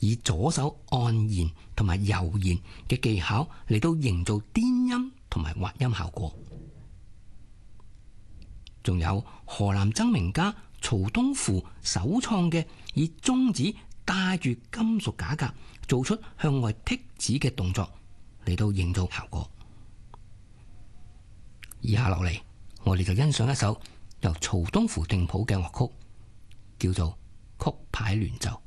以左手按弦同埋揉弦嘅技巧嚟到營造顛音同埋滑音效果。仲有河南箏名家曹東扶首創嘅以中指帶住金屬架架做出向外剔指嘅動作嚟到營造效果。以下落嚟，我哋就欣賞一首由曹東扶定譜嘅樂曲，叫做《曲牌聯奏》。